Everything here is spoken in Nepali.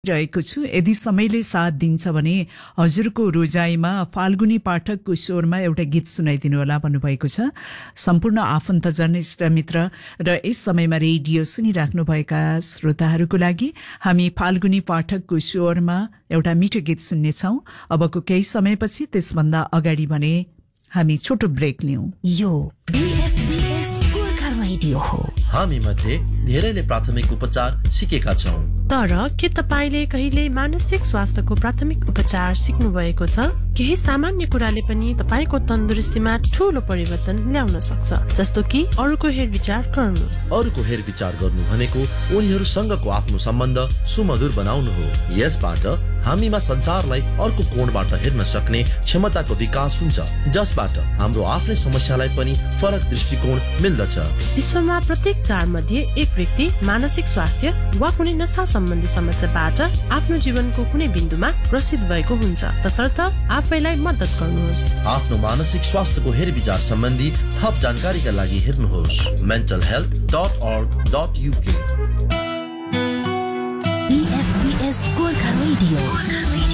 रहेको छु। यदि समयले साथ दिन्छ भने हजुरको रोजाइमा फाल्गुनी पाठकको स्वरमा एउटा गीत सुनाइदिनु होला भन्नुभएको छ। सम्पूर्ण आफन्तजन, इष्टमित्र र यस समयमा रेडियो सुनिराख्नुभएका श्रोताहरूको लागि हामी फाल्गुनी पाठकको स्वरमा एउटा मिठो गीत सुन्नेछौँ। अबको केही समयपछि त्यसभन्दा अगाडि भने हामी छोटो ब्रेक लियौं। यो BFBS गोर्खा रेडियो हो। हामी मध्ये धेरैले प्राथमिक उपचार सिकेका छौं, तर के तपाईले कहिले मानसिक स्वास्थ्यको प्राथमिक उपचार सिक्नु भएको छ? केही सामान्य कुराले पनि तपाईको तन्दुरुस्तीमा ठूलो परिवर्तन ल्याउन सक्छ, जस्तो कि अरूको हेरविचार गर्नु। अरूको हेरविचार गर्नु भनेको उनीहरूसँगको आफ्नो सम्बन्ध सुमधुर बनाउनु हो। यसबाट हामीमा संसारलाई अर्को कोणबाट हेर्न सक्ने क्षमताको विकास हुन्छ, जसबाट हाम्रो आफ्नै समस्यालाई पनि फरक दृष्टिकोण मिल्दछ। विश्वमा प्रत्येक 4 मध्ये एक व्यक्ति मानसिक स्वास्थ्य वा कुनै नशा सम्बन्धी समस्याबाट आफ्नो जीवनको कुनै बिन्दुमा ग्रसित भएको हुन्छ। तसर्थ आफैलाई मद्दत गर्नुहोस्। आफ्नो मानसिक स्वास्थ्यको हेरविचार सम्बन्धी थप जानकारीका लागि हेर्नुहोस् mentalhealth.org.uk। BFBS Gorkha radio.